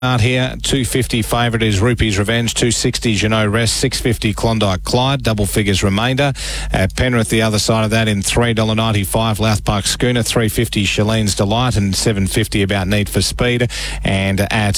Out here, 250 favourite is Rupee's Revenge, 260 Jeannot Rest, 650 Klondike Clyde, double figures remainder. At Penrith, the other side of that in $3.95, Louth Park Schooner, 350 Shalene's Delight, and 750 About Need for Speed. And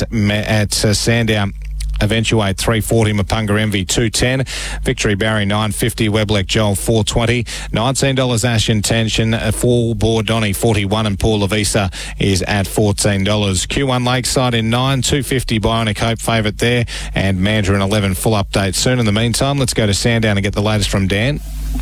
at Sandown, Eventuate 340, Mapunga Envy 210, Victory Barry 950, Weblek Joel 420, $19 Ash Intention, Full Board Donny 41, and Paul Lavisa is at $14. Q1 Lakeside in 9, 250 Bionic Hope favourite there, and Mandurah in 11. Full update soon. In the meantime, let's go to Sandown and get the latest from Dan.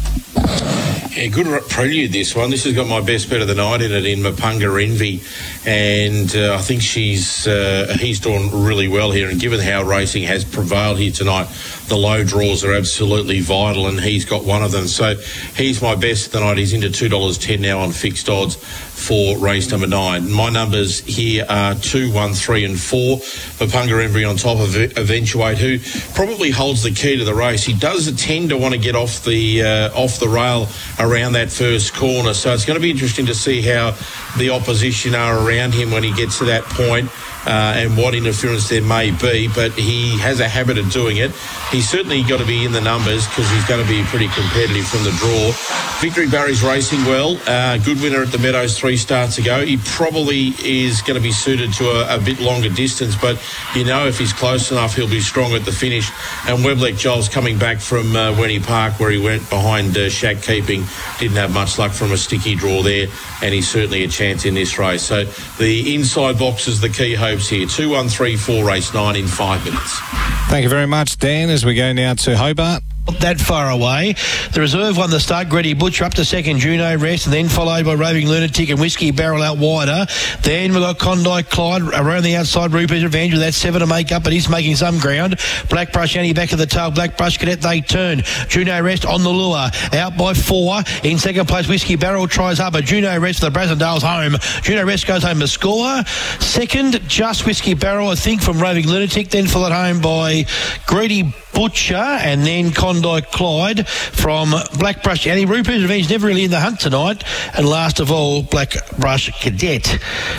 Yeah, good prelude, this one. This has got my best bet of the night in it, in Mapunga Envy, and I think he's drawn really well here, and given how racing has prevailed here tonight, the low draws are absolutely vital, and he's got one of them. So he's my best of the night. He's into $2.10 now on fixed odds for race number 9. My numbers here are 2, 1, 3 and 4. Mapunga Envy on top of Eventuate, who probably holds the key to the race. He does tend to want to get off the rail around that first corner, so it's going to be interesting to see how the opposition are around him when he gets to that point, and what interference there may be, but he has a habit of doing it. He's certainly got to be in the numbers because he's going to be pretty competitive from the draw. Victory Barry's racing well. Good winner at the Meadows 3 starts ago. He probably is going to be suited to a bit longer distance, but if he's close enough, he'll be strong at the finish. And Weblek Joel's coming back from Wenny Park, where he went behind Shack Keeping. Didn't have much luck from a sticky draw there, and he's certainly a chance in this race. So the inside box is the key hopes here. 2, 1, 3, 4, race 9 in 5 minutes. Thank you very much, Dan, as we go now to Hobart. Not that far away. The reserve won the start. Grady Butcher up to second, Juno Rest, and then followed by Roving Lunatic and Whiskey Barrel out wider. Then we've got Klondike Clyde around the outside. Rupert's Revenge with that 7 to make up, but he's making some ground. Black Brush Annie back of the tail. Black Brush Cadet, they turn. Juno Rest on the lure, out by 4. In second place, Whiskey Barrel tries up, but Juno Rest for the Brassendale's home. Juno Rest goes home to score. Second, just Whiskey Barrel, I think, from Roving Lunatic, then followed home by Greedy Butcher, and then Klondike Clyde from Black Brush Annie. Rupert's Revenge never really in the hunt tonight, and last of all, Black Brush Cadet.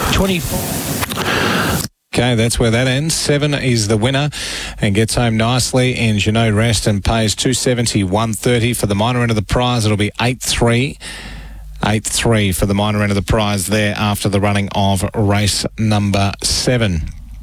24. Okay, that's where that ends. 7 is the winner and gets home nicely in Jeannot Rest and pays $270, $130 for the minor end of the prize. It'll be 8-3. 8-3 for the minor end of the prize there after the running of race number 7.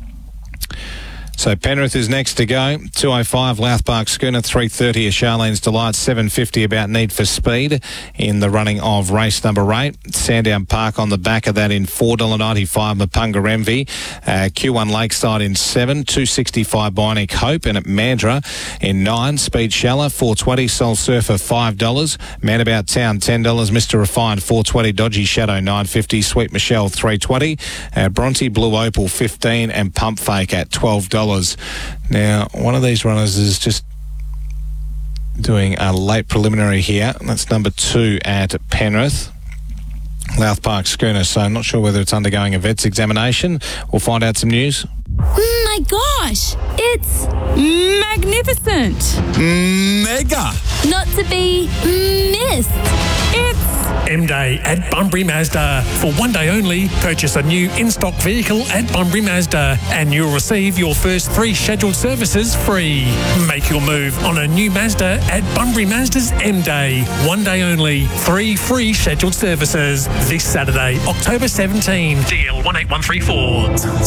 So Penrith is next to go. 205 Louth Park Schooner, 330 a Charlene's Delight, 750 About Need for Speed in the running of race number 8. Sandown Park on the back of that in $4.95 Mapunga Envy. Q1 Lakeside in 7, 265 Bionic Hope, and at Mandurah in 9 Speed Shallow, 420 Soul Surfer $5, Man About Town $10, Mr. Refined $420, Dodgy Shadow $950, Sweet Michelle $320, Bronte Blue Opal $15, and Pump Fake at $12. Now, one of these runners is just doing a late preliminary here. That's number 2 at Penrith, Louth Park Schooner. So I'm not sure whether it's undergoing a vet's examination. We'll find out some news. My gosh, it's magnificent. Mega. Not to be missed. It's M-Day at Bunbury Mazda. For one day only, purchase a new in-stock vehicle at Bunbury Mazda and you'll receive your first 3 scheduled services free. Make your move on a new Mazda at Bunbury Mazda's M-Day. One day only, 3 free scheduled services. This Saturday, October 17. DL 18134.